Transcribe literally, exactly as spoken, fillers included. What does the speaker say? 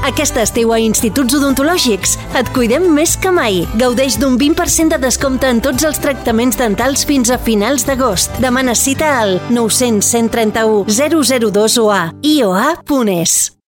Aquest estiu a Instituts Odontològics et cuidem més que mai. Gaudeix d'un vint per cent de descompte en tots els tractaments dentals fins a finals d'agost. Demana cita al nou cents, cent trenta-u, zero zero dos o a i o a punt es.